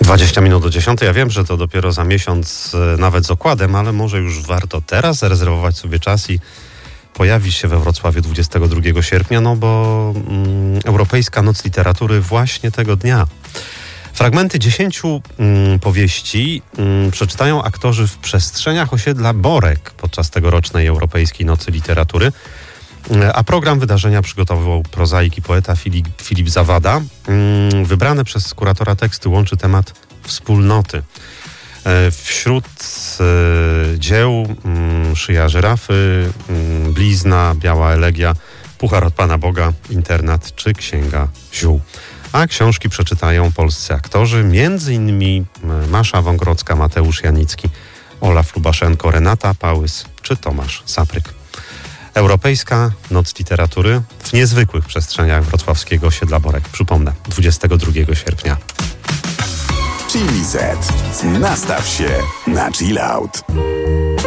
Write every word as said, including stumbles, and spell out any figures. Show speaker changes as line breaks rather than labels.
dwadzieścia minut do dziesiątej. Ja wiem, że to dopiero za miesiąc, nawet z okładem, ale może już warto teraz zarezerwować sobie czas i pojawić się we Wrocławiu dwudziestego drugiego sierpnia, no bo mm, Europejska Noc Literatury właśnie tego dnia. Fragmenty dziesięciu mm, powieści mm, przeczytają aktorzy w przestrzeniach osiedla Borek podczas tegorocznej Europejskiej Nocy Literatury. A program wydarzenia przygotowywał prozaik i poeta Filip, Filip Zawada. Wybrane przez kuratora teksty łączy temat wspólnoty. Wśród dzieł Szyja żyrafy, Blizna, Biała elegia, Puchar od Pana Boga, Internat czy Księga ziół. A książki przeczytają polscy aktorzy, między innymi Masza Wągrodzka, Mateusz Janicki, Olaf Lubaszenko, Renata Pałys czy Tomasz Sapryk. Europejska Noc Literatury w niezwykłych przestrzeniach wrocławskiego osiedla Borek. Przypomnę, dwudziestego drugiego sierpnia.
Chili Z. Nastaw się na chill out.